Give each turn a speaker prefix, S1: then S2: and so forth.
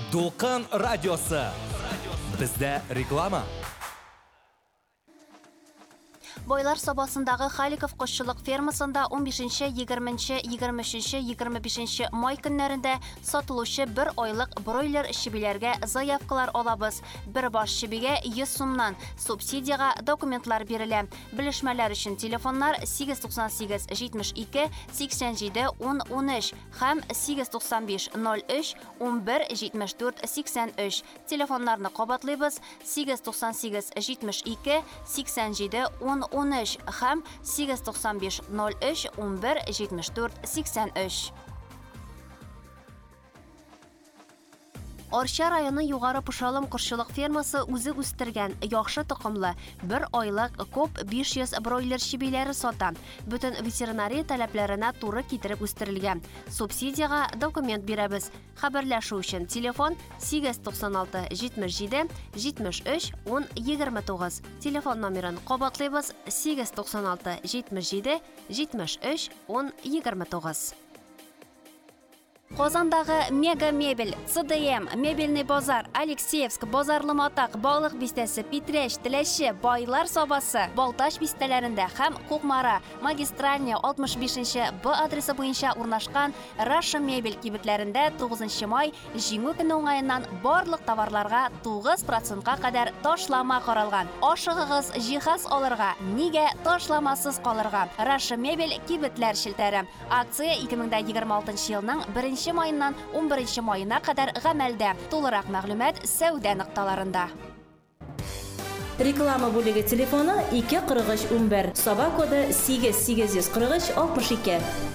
S1: Толқын радиосы. Бізде реклама.
S2: Бойлар собасындагы Халиков кошчулык фермасында 15-нче, 20-нче, 23-нче, 25-нче май көннәрендә сатылучы 1 айлык бройлер шибиләргә заявкалар алабыз. Бер баш шибигә 100 сумнан субсидияга документлар бирелә. Белешмәләр өчен телефоннар 898 72 87 10 13 һәм 895 03 11 74 83. Телефоннарны кабатлыйбыз 898 72 87 10 13 һәм 895 03 11 74 83. Арча районы Югары Пушалым кошчулык фермасы үзе үстергән яхшы токымлы 1 айлык коп 500 бройлер шибиләре сата. Бүтән ветеринария таләпләренә туры китереп үстерелгән. Субсидияга документ бирәбез. Хәбәрләшү өчен телефон 896 77 73 10 29. Телефон номерын кабатлыйбыз 896 77 73 10 29. Казандагы Мега Мебель, ЦДМ, Мебельный базар, Алексеевск, Базарлы Матак, Балык бистәсе, Питрәч, Теләче, Байлар собасы, Балташ бистәләрендә һәм Кукмара, Магистральная 65-нче Б адресы буенча урнашкан Раша Мебель кибетләрендә 9 май җиңү көне уңаеннан барлык товарларга 9%-ка кадәр ташлама каралган. Ашыгыгыз җиһаз алырга, нигә ташламасыз калырга? Раша Мебель кибетләр шелтәре. Акция 2026 елның 1 майыннан 11 майына кадәр гамәлдә. Тулырак мәгълүмат сәүдә нокталарында.
S3: Реклама бүлеге телефоны 243 11, Саба коды 8843 62.